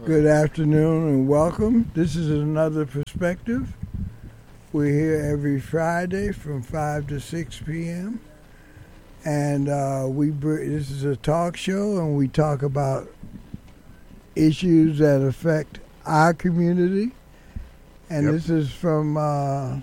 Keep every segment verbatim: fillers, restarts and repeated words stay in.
Good afternoon and welcome. This is Another Perspective. We're here every Friday from five to six p.m. And uh, we br- this is a talk show, and we talk about issues that affect our community. And yep. This is from uh,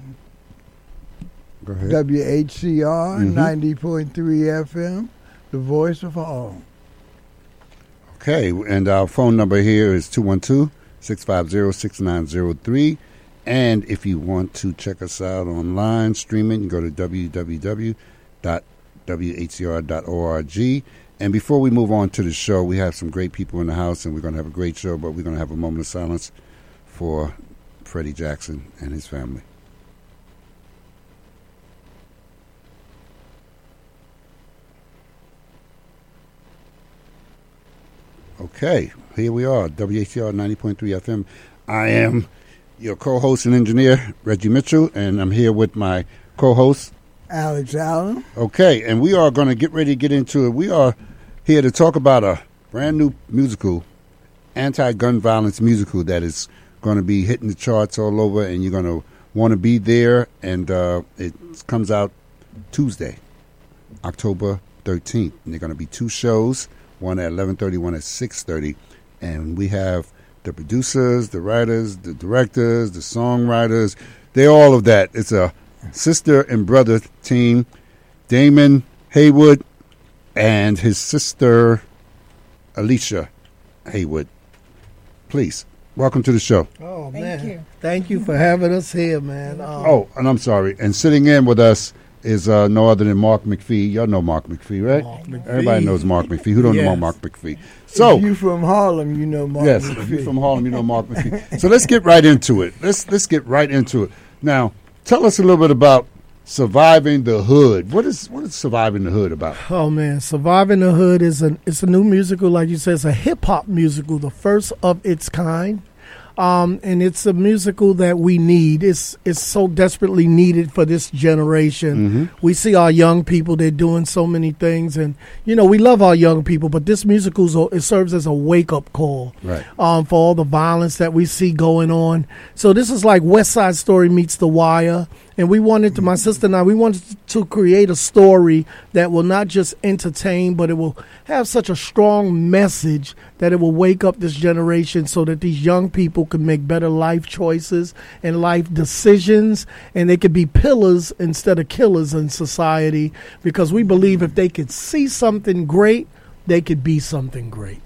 W H C R mm-hmm. ninety point three F M, the voice of all. Okay, and our phone number here is two one two, six five zero, six nine zero three. And if you want to check us out online, streaming, you go to w w w dot w h c r dot org. And before we move on to the show, we have some great people in the house, and we're going to have a great show, but we're going to have a moment of silence for Freddie Jackson and his family. Okay, here we are, W H C R ninety point three F M. I am your co-host and engineer, Reggie Mitchell, and I'm here with my co-host, Alex Allen. Okay, and we are going to get ready to get into it. We are here to talk about a brand new musical, anti-gun violence musical that is going to be hitting the charts all over, and you're going to want to be there. And uh, it comes out Tuesday, October thirteenth. And there are going to be two shows. One at eleven thirty, one at six thirty. And we have the producers, the writers, the directors, the songwriters. They're all of that. It's a sister and brother team. Damon Haywood and his sister, Alicia Haywood. Please, welcome to the show. Oh, Thank man. you. Thank you for having us here, man. Um, oh, and I'm sorry. And sitting in with us is uh, no other than Mark McPhee. Y'all know Mark McPhee, right? Mark McPhee. Everybody knows Mark McPhee. Who don't Yes. know Mark McPhee? So, if you from Harlem, you know Mark yes, McPhee. if you're from Harlem, you know Mark McPhee. So let's get right into it. Let's let's get right into it. Now, tell us a little bit about Surviving the Hood. What is what is Surviving the Hood about? Oh man, Surviving the Hood is an it's a new musical, like you said, it's a hip hop musical, the first of its kind. Um, and it's a musical that we need. It's it's so desperately needed for this generation. Mm-hmm. We see our young people; they're doing so many things, and you know we love our young people. But this musical it serves as a wake up call, right? Um, for all the violence that we see going on. So this is like West Side Story meets The Wire. And we wanted to, my sister and I, we wanted to create a story that will not just entertain, but it will have such a strong message that it will wake up this generation so that these young people can make better life choices and life decisions, and they could be pillars instead of killers in society, because we believe if they could see something great, they could be something great.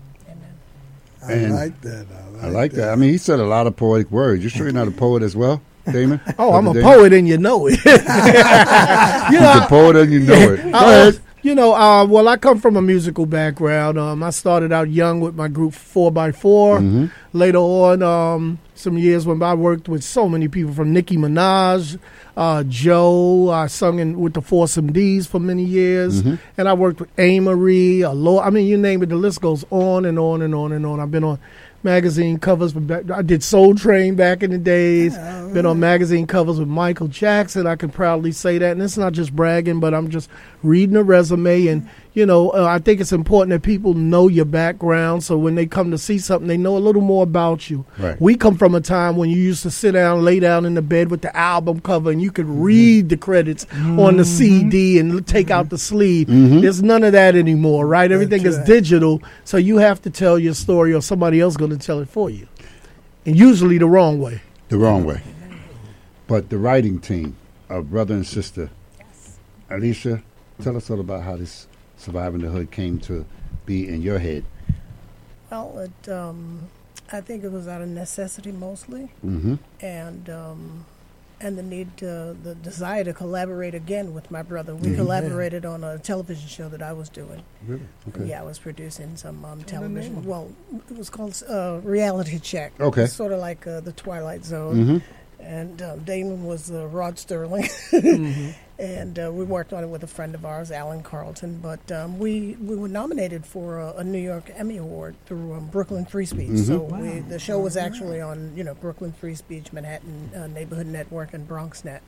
I And like that. I like, I like that. that. I mean, he said a lot of poetic words. You sure you're not a poet as well, Damon? Oh, I'm a Damon? poet and you know it. you He's know, a poet and you know it. Go I- ahead. You know, uh, well, I come from a musical background. Um, I started out young with my group four by four. Mm-hmm. Later on, um, some years went by, I worked with so many people, from Nicki Minaj, uh, Joe. I sung in with the Foursome D's for many years. Mm-hmm. And I worked with A-Marie, Alo- I mean, you name it, the list goes on and on and on and on. I've been on magazine covers. With, I did Soul Train back in the days. Oh, Been on magazine covers with Michael Jackson. I can proudly say that. And it's not just bragging, but I'm just reading a resume. And, you know, uh, I think it's important that people know your background, so when they come to see something, they know a little more about you. Right. We come from a time when you used to sit down, lay down in the bed with the album cover, and you could read the credits Mm-hmm. on the C D and take out the sleeve. Mhm. There's none of that anymore, right? Everything That's is right. digital, so you have to tell your story or somebody else going to tell it for you. And usually the wrong way. The wrong way. But the writing team of brother and sister, Yes. Alicia, tell us all about how this Surviving the Hood came to be in your head. Well, it, um, I think it was out of necessity mostly, Mm-hmm. and um, and the need, to, the desire to collaborate again with my brother. We Mhm. collaborated on a television show that I was doing. Really? Okay. Yeah, I was producing some um, television. Well, it was called uh, Reality Check. Okay. It's sort of like uh, the Twilight Zone. Mm-hmm. And um, Damon was uh, Rod Sterling. Mhm. And uh, we worked on it with a friend of ours, Alan Carlton. But um, we, we were nominated for a, a New York Emmy Award through um, Brooklyn Free Speech. Mhm. So we, the show was actually on, you know, Brooklyn Free Speech, Manhattan uh, Neighborhood Network, and BronxNet.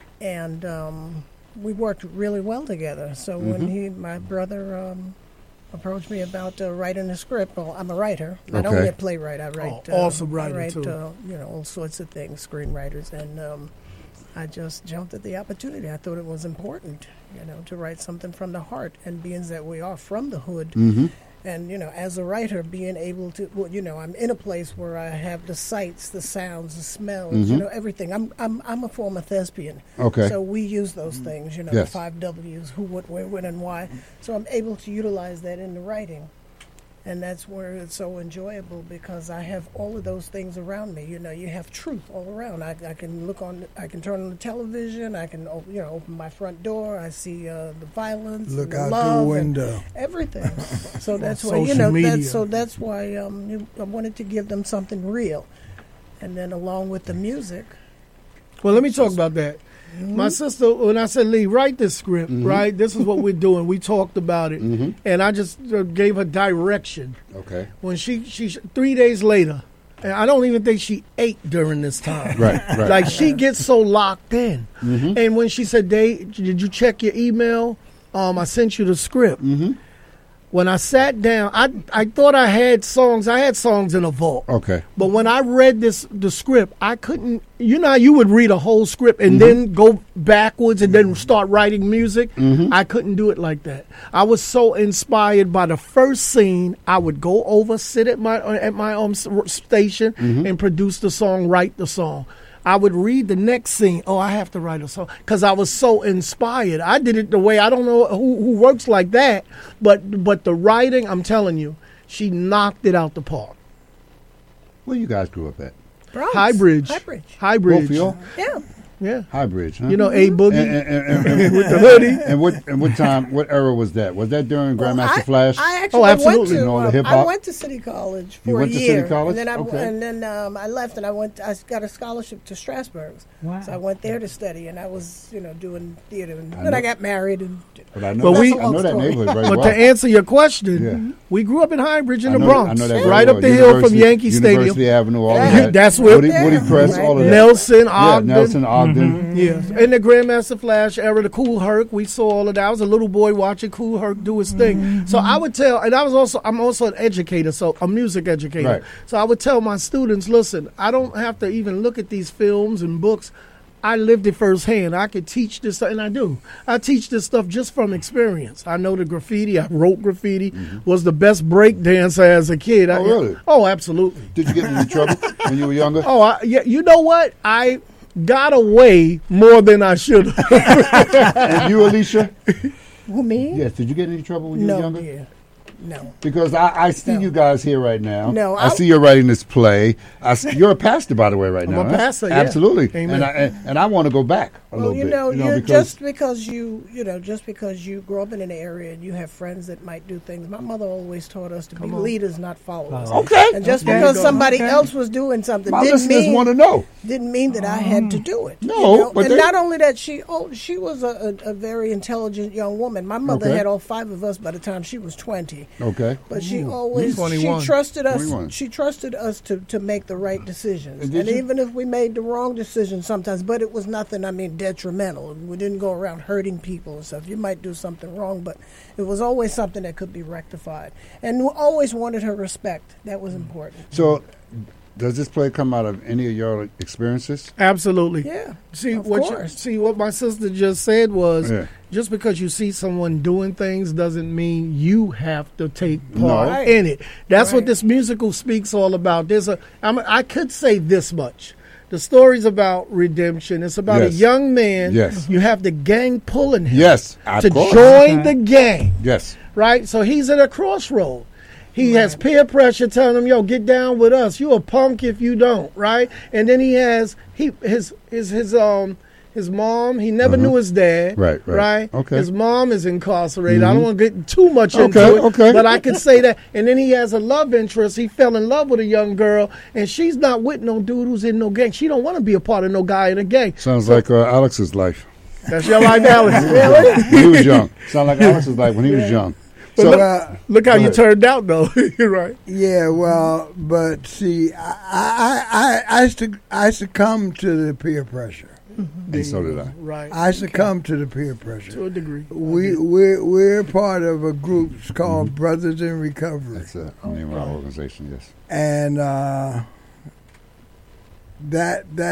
And um, we worked really well together. So when Mhm. he, my brother, um, approached me about uh, writing a script. Well, I'm a writer, not Okay. only a playwright. I write, Oh, awesome uh, writer, I write, too. Uh, you know, all sorts of things, screenwriters, and um, I just jumped at the opportunity. I thought it was important, you know, to write something from the heart, and being that we are from the hood. Mm-hmm. And, you know, as a writer, being able to, well, you know, I'm in a place where I have the sights, the sounds, the smells, you Mhm. know, everything. I'm I'm I'm a former thespian. Okay. So we use those things, you know, Yes. the five W's, who, what, where, when, and why. So I'm able to utilize that in the writing. And that's where it's so enjoyable, because I have all of those things around me. You know, you have truth all around. I, I can look on, I can turn on the television. I can, op- you know, open my front door. I see uh, the violence, Look and the out love, the and window. everything. So that's why, social you know, media. that's, so that's why um, you, I wanted to give them something real. And then along with the music. Well, let me talk about that. My sister, when I said, Lee, write this script, Mhm. right? This is what we're doing. We talked about it. Mm-hmm. And I just uh, gave her direction. Okay. When she, she, three days later, and I don't even think she ate during this time. Right. Right. Like, she gets so locked in. Mm-hmm. And when she said, Dave, did you check your email? Um, I sent you the script. Mm-hmm. When I sat down, I I thought I had songs. I had songs in a vault. Okay. But when I read this the script, I couldn't. You know how you would read a whole script and Mm-hmm. then go backwards and then start writing music? Mhm. I couldn't do it like that. I was so inspired by the first scene. I would go over, sit at my at my um s- station, Mhm. and produce the song, write the song. I would read the next scene. Oh, I have to write a song because I was so inspired. I did it the way I don't know who, who works like that, but but the writing, I'm telling you, she knocked it out the park. Where you guys grew up at? Bronx. High Bridge. High Bridge. High Both Bridge. of y'all? Yeah. Yeah. High Bridge, huh? You know, A Boogie And, and, and, and, with the hoodie. and what and what time? What era was that? Was that during Well, Grandmaster I, Flash? I actually Oh, absolutely. went to And all the um, hip I hop? went to City College for You went a to year, City College? and then I Okay. and then um, I left, and I went. I got a scholarship to Strasbourg, Wow. so I went there to study, and I was, you know, doing theater, and I then I know. got married, and but I know, But that, we- I know that Story. neighborhood very But well. to answer your question, Yeah. we grew up in High Bridge in I the know- Bronx, I know that very right well. up the hill from University- Yankee University Stadium. Avenue, all Yeah. of that. That's where Woody, Woody Yeah. Press, Right all of there. that. Nelson, Yeah, Ogden. Nelson, Ogden. Yeah, in the Grandmaster Flash era, the Cool Herc, we saw all of that. I was a little boy watching Cool Herc do his thing. So I would tell, and I was also, I'm also an educator, so a music educator. Right. So I would tell my students, listen, I don't have to even look at these films and books. I lived it firsthand. I could teach this, and I do. I teach this stuff just from experience. I know the graffiti. I wrote graffiti. Was the best break dancer as a kid. I, Oh, really? Oh, absolutely. Did you get in any trouble when you were younger? Oh, I, yeah. You know what? I got away more than I should have. And you, Alicia? who me? Yes. Did you get in any trouble when you No, were younger? dear. No. Because I, I see No. you guys here right now. No, I, I- see you're writing this play. I see, you're a pastor, by the way, right I'm now. a huh? pastor, yeah. Absolutely. Amen. And I and, and I want to go back a Well, little you bit. know, you know, you're because just because you, you know, just because you grow up in an area and you have friends that might do things. My mother always taught us to be Come on. leaders, not followers. Follow. okay. And just Okay. because There you go. somebody Okay. else was doing something My didn't listeners mean want to know. didn't mean that I had to do it. No, you know? but and they- not only that, she oh she was a, a, a very intelligent young woman. My mother Okay. had all five of us by the time she was twenty. Okay. But she Ooh, always she twenty-one. trusted us. twenty-one. She trusted us to, to make the right decisions. And did And you? even if we made the wrong decisions sometimes, but it was nothing. I mean, detrimental. We didn't go around hurting people and stuff. You might do something wrong, but it was always something that could be rectified. And we always wanted her respect. That was important. So, does this play come out of any of your experiences? Absolutely. Yeah. See Of what you, course. see what my sister just said was Yeah. just because you see someone doing things doesn't mean you have to take No. part Right. in it. That's what Right. this musical speaks all about. There's a I'm, I could say this much. The story's about redemption. It's about Yes. a young man. Yes. You have the gang pulling him Yes. Of to course. join Okay. the gang. Yes. Right? So he's at a crossroad. He has peer pressure telling him, "Yo, get down with us. You a punk if you don't." Right? And then he has he his his his um his mom. He never Uh-huh. knew his dad. Right, right. Okay. His mom is incarcerated. I Mhm. don't want to get too much Okay, into it. okay. But I could say that. And then he has a love interest. He fell in love with a young girl, and she's not with no dude who's in no gang. She don't want to be a part of no guy in a gang. Sounds like uh, Alex's life That's your life, Alex. Really? when he was young. Sounds like Alex's life when he was young. But So, look, Well, look how Go you ahead. turned out, though. You're right. yeah, well, but see, I, I, I, I, succ- I succumb to the peer pressure. And so did I. Right. I succumbed to the peer pressure. To a degree. We we're we're part of a group it's called mm-hmm. Brothers in Recovery. That's the name of our organization. Yes. And uh, that that.